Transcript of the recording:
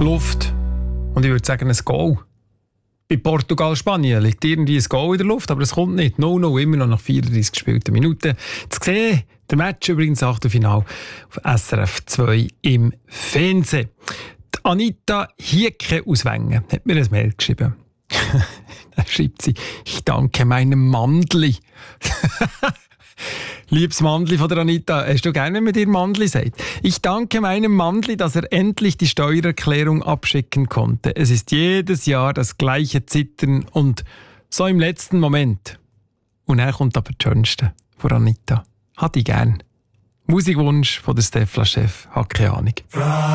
Luft. Und ich würde sagen, ein Goal. Bei Portugal-Spanien liegt irgendwie ein Goal in der Luft, aber es kommt nicht. 0-0, immer noch nach 34 gespielten Minuten. Zu sehen, der Match übrigens Achtelfinale auf SRF 2 im Fernsehen. Die Anita Hieke aus Wengen hat mir ein Mail geschrieben. Da schreibt sie, ich danke meinem Mandli. Liebes Mandli von der Anita, hast du gerne mit dir Mandli sagt? Ich danke meinem Mandli, dass er endlich die Steuererklärung abschicken konnte. Es ist jedes Jahr das gleiche Zittern und so im letzten Moment. Und dann kommt aber die Schönste von Anita. Hat ich gern. Musikwunsch von der Stefla-Chef, hat keine Ahnung.